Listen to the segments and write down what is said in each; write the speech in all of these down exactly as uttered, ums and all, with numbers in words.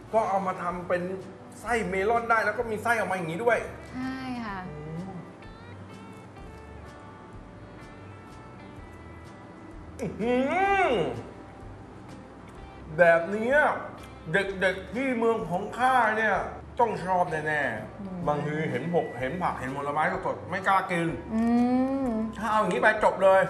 ก็เอามาทำเป็นไส้เมลอนได้แล้วก็มีไส้ออกมาอย่างนี้ด้วยใช่ค่ะแบบนี้เด็กๆที่เมืองของข้าเนี่ยต้องชอบแน่ๆบางทีเห็นผกเห็นผักเห็นผลไม้สดๆไม่กล้ากินถ้าเอาอย่างนี้ไปจบเลย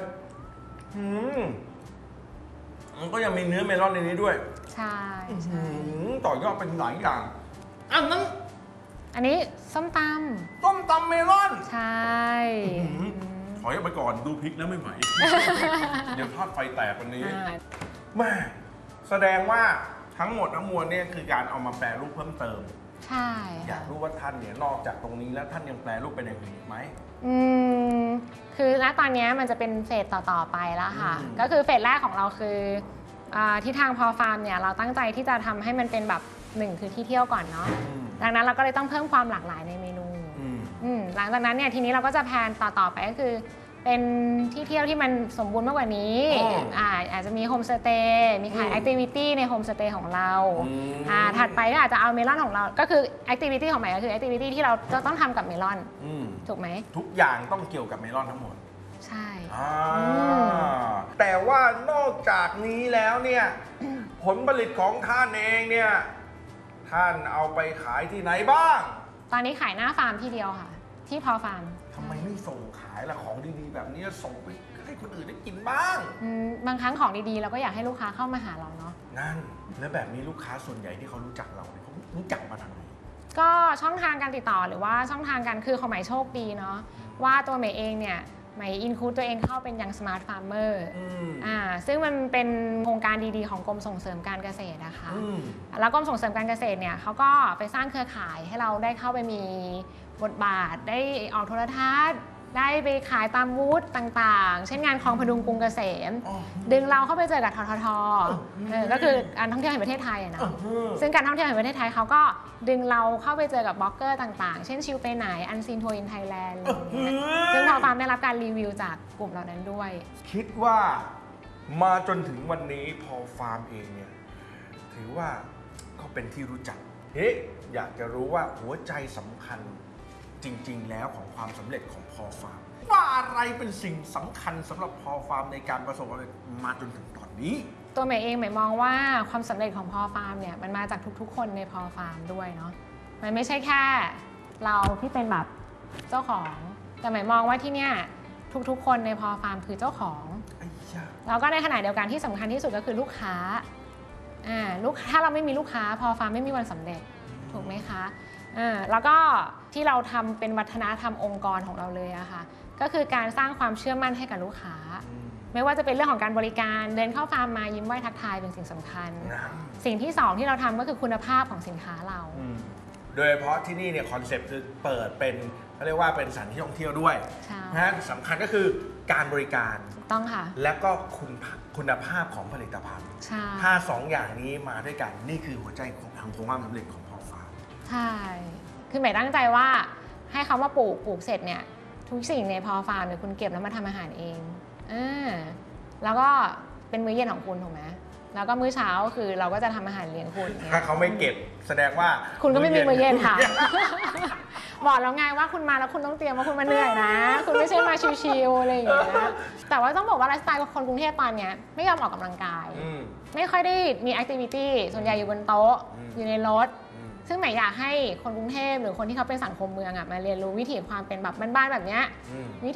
มันก็ยังมีเนื้อเมลอนในนี้ด้วยใช่ต่อยอดเป็นหลายอย่างอันนั้นอันนี้ส้มตำส้มตำเมลอนใช่ถอยออกไปก่อนดูพริกแล้วไม่ไหวเดี๋ยวทอดไฟแตกวันนี้แม่แสดงว่าทั้งหมดทั้งมวลเนี่ยคือการเอามาแปรรูปเพิ่มเติมใช่อยากรู้ว่าท่านเนี่ยนอกจากตรงนี้แล้วท่านยังแปรรูปเป็นอย่างอื่นอีกไหมอืมคือณตอนนี้มันจะเป็นเฟสต่อๆไปแล้วค่ะก็คือเฟสแรกของเราคือที่ทางพอฟาร์มเนี่ยเราตั้งใจที่จะทำให้มันเป็นแบบหนึ่งคือที่เที่ยวก่อนเนาะดังนั้นเราก็เลยต้องเพิ่มความหลากหลายในเมนูหลังจากนั้นเนี่ยทีนี้เราก็จะแพลนต่อๆไปก็คือเป็นที่เที่ยวที่มันสมบูรณ์มากกว่านี้อาอาจจะมีโฮมสเตย์มีขายแอคทิวิตี้ในโฮมสเตย์ของเราถัดไปก็อาจจะเอาเมลอนของเราก็คือแอคทิวิตี้ของใหม่ก็คือแอคทิวิตี้ที่เราจะต้องทำกับเมลอนถูกไหมทุกอย่างต้องเกี่ยวกับเมลอนทั้งหมดใช่แต่ว่านอกจากนี้แล้วเนี่ยผลผลิตของท่านเองเนี่ยท่านเอาไปขายที่ไหนบ้างตอนนี้ขายหน้าฟาร์มที่เดียวค่ะที่พอฟาร์มทำไมไม่ส่งขายล่ะของดีๆแบบนี้ส่งไปให้คนอื่นได้กินบ้างบางครั้งของดีๆเราก็อยากให้ลูกค้าเข้ามาหาเราเนาะนั่นแล้วแบบนี้ลูกค้าส่วนใหญ่ที่เขารู้จักเราเขารู้จักมาทางไหนก็ช่องทางการติดต่อหรือว่าช่องทางการคือของหมายโชคดีเนาะว่าตัวหมายเองเนี่ยหมายอินคูดตัวเองเข้าเป็นยังสมาร์ทฟาร์มเมอร์อ่าซึ่งมันเป็นโครงการดีๆของกรมส่งเสริมการเกษตรนะคะแล้วกรมส่งเสริมการเกษตรเนี่ยเขาก็ไปสร้างเครือข่ายให้เราได้เข้าไปมีบทบาทได้ออกโทรทัศน์ได้ไปขายตามบูธต่างๆเช่นงานคลองพดุงกรุงเกษมดึงเราเข้าไปเจอกับทททก็คือการท่องเที่ยวแห่งประเทศไทยนะซึ่งการท่องเที่ยวแห่งประเทศไทยเขาก็ดึงเราเข้าไปเจอกับบล็อกเกอร์ต่างๆเช่นชิลไปไหนอันซีนทัวร์อินไทยแลนด์ซึ่งพอฟาร์มได้รับการรีวิวจากกลุ่มเหล่านั้นด้วยคิดว่ามาจนถึงวันนี้พอฟาร์มเองเนี่ยถือว่าเขาเป็นที่รู้จักเฮ้อยากจะรู้ว่าหัวใจสำคัญจริงๆแล้วของความสำเร็จของพอฟาร์มว่าอะไรเป็นสิ่งสำคัญสำหรับพอฟาร์มในการประสบความสำเร็จมาจนถึงตอนนี้ตัวหมายเองหมายมองว่าความสำเร็จของพอฟาร์มเนี่ยมันมาจากทุกๆคนในพอฟาร์มด้วยเนาะมันไม่ใช่แค่เราที่เป็นแบบเจ้าของแต่หมายมองว่าที่เนี่ยทุกๆคนในพอฟาร์มคือเจ้าของแล้วก็ในขณะเดียวกันที่สำคัญที่สุดก็คือลูกค้าอ่าลูกถ้าเราไม่มีลูกค้าพอฟาร์มไม่มีวันสำเร็จถูกไหมคะอ่าแล้วก็ที่เราทำเป็นวัฒนธรรมองค์กรของเราเลยอะค่ะก็คือการสร้างความเชื่อมั่นให้กับลูกค้าไม่ว่าจะเป็นเรื่องของการบริการเดินเข้าฟาร์มมายิ้มไหว้ทักทายเป็นสิ่งสำคัญสิ่งที่สองที่เราทำก็คือคุณภาพของสินค้าเราโดยเฉพาะที่นี่เนี่ยคอนเซ็ปต์คือเปิดเป็นเขาเรียกว่าเป็นสถานที่ท่องเที่ยวด้วยนะสำคัญก็คือการบริการต้องค่ะและก็คุณคุณภาพของผลิตภัณฑ์ถ้าสองอย่างนี้มาด้วยกันนี่คือหัวใจของทางความสำเร็จของพอฟาร์มใช่คือหมายตั้งใจว่าให้เขามาปลูกปลูกเสร็จเนี่ยทุกสิ่งในพอฟาร์มเนี่ยคุณเก็บแล้วมาทำอาหารเองอ่าแล้วก็เป็นมื้อเย็นของคุณถูกไหมแล้วก็มื้อเช้าคือเราก็จะทำอาหารเลี้ยงคุณถ้าเขาไม่เก็บแสดงว่าคุณก็ไม่มีมื้อเย็นค่ะบอกแล้วไงว่าคุณมาแล้วคุณต้องเตรียมว่าคุณมาเหนื่อยนะคุณไม่ใช่มาชิวๆอะไรอย่างเงี้ยแต่ว่าต้องบอกว่าไลฟ์สไตล์ของคนกรุงเทพตอนนี้ไม่ยอมออกกำลังกายไม่ค่อยได้มีแอคทิวิตี้ส่วนใหญ่อยู่บนโต๊ะอยู่ในรถซึ่งหมายอยากให้คนกรุงเทพหรือคนที่เขาเป็นสังคมเมืองอ่ะมาเรียนรู้วิถีความเป็นแบบบ้านๆแบบเนี้ย